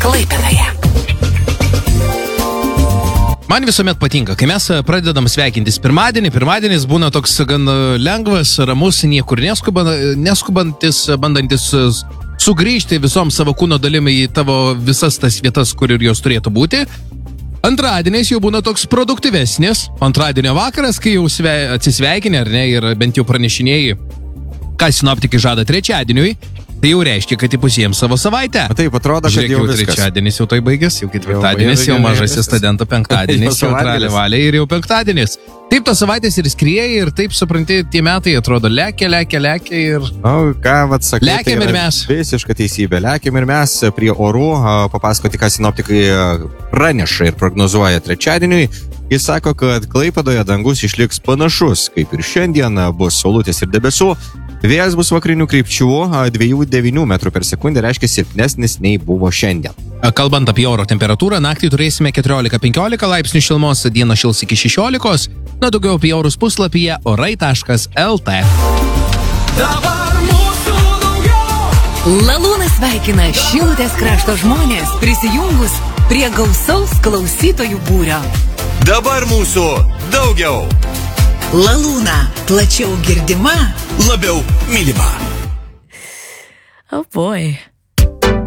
Klaipėdoje. Man visuomet patinka, kai mes pradedam sveikintis pirmadienį. Pirmadienis būna toks gan lengvas, ramus, niekur neskubantis, bandantis sugrįžti visom savo kūno dalimi į tavo visas tas vietas, kur ir jos turėtų būti. Antradienis jau būna toks produktyvesnis. Antradienio vakaras, kai jau atsisveikinė, ar ne, ir bent jau pranešinėjai, ką sinoptikai žada trečiadieniui, tai jau reiškia, kad įpusėjom savo savaitę. Taip, atrodo, kad jau viskas. Trečiadienis jau tai baigės, jau ketvirtadienis, jau mažasis studento penktadienis, jau tralė valė ir jau penktadienis. Taip tos savaitės ir skrieja ir taip, supranti, tie metai atrodo lekia ir... Ką vat sakai, lekiam tai ir mes. Visiška teisybė. Lekiam ir mes prie orų, papasakoti, ką sinoptikai praneša ir prognozuoja trečiadieniui. Jis sako, kad Klaipėdoje dangus išliks panašus, kaip ir šiandien bus saulutės ir debesų. Vėjas bus vakarinių krypčių 2,9 metrų per sekundę, reiškia silpnesnis nei buvo šiandien. Kalbant apie oro temperatūrą, naktį turėsime 14-15 laipsnių šilumos, dieną šils iki 16, na daugiau apie orus puslapyje orai.lt. Dabar mūsų daugiau. Lalūnas sveikina Šilutės krašto žmonės prisijungus prie gausaus klausytojų būrio. Dabar mūsų daugiau. Lalūna, plačiau girdima, Labiau mylima. Oh boy.